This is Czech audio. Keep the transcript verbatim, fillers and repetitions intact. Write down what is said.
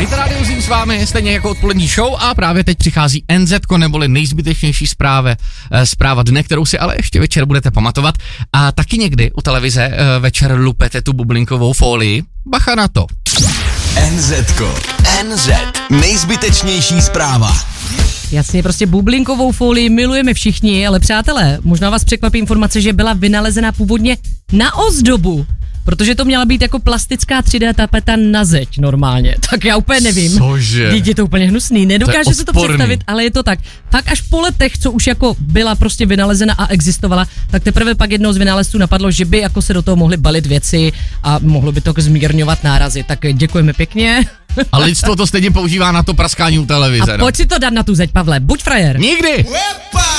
Hit Radio Zim s vámi, stejně jako odpolední show a právě teď přichází N Z ko, neboli nejzbytečnější zpráva, zpráva dne, kterou si ale ještě večer budete pamatovat. A taky někdy u televize večer lupete tu bublinkovou folii. Bacha na to. N Z ko. N Z. Nejzbytečnější zpráva. Jasně, prostě bublinkovou folii milujeme všichni, ale přátelé, možná vás překvapí informace, že byla vynalezena původně na ozdobu. Protože to měla být jako plastická tři dé tapeta na zeď normálně. Tak já úplně nevím. Cože? Vždyť je to úplně hnusný. Nedokážu to si to představit, ale je to tak. Fakt až po letech, co už jako byla prostě vynalezena a existovala, tak teprve pak jednou z vynálezců napadlo, že by jako se do toho mohly balit věci a mohlo by to zmírňovat nárazy. Tak děkujeme pěkně. A lidstvo to stejně používá na to praskání u televize. A no. pojď si to dát na tu zeď, Pavle. Buď frajer. Nikdy!